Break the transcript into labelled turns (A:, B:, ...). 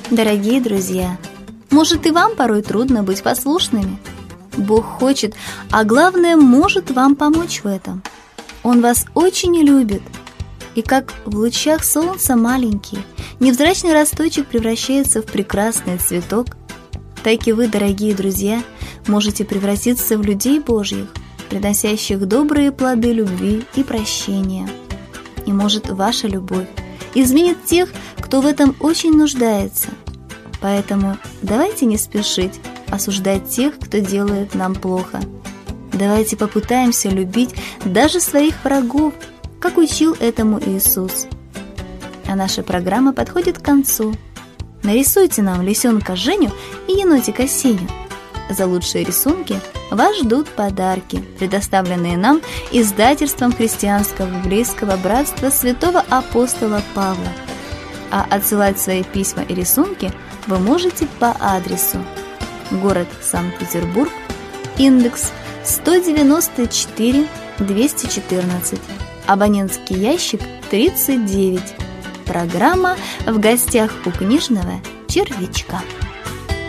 A: Дорогие друзья, может и вам порой трудно быть послушными. Бог хочет, а главное, может вам помочь в этом. Он вас очень любит. И как в лучах солнца маленький, невзрачный росточек превращается в прекрасный цветок, так и вы, дорогие друзья, можете превратиться в людей Божьих, приносящих добрые плоды любви и прощения. И может ваша любовь изменит тех, кто в этом очень нуждается. Поэтому давайте не спешить осуждать тех, кто делает нам плохо. Давайте попытаемся любить даже своих врагов, как учил этому Иисус. А наша программа подходит к концу. Нарисуйте нам лисенка Женю и енотика Сеню. За лучшие рисунки вас ждут подарки, предоставленные нам издательством Христианского библейского братства святого апостола Павла. А отсылать свои письма и рисунки вы можете по адресу: город Санкт-Петербург, индекс 194 214, абонентский ящик 39. Программа «В гостях у книжного червячка».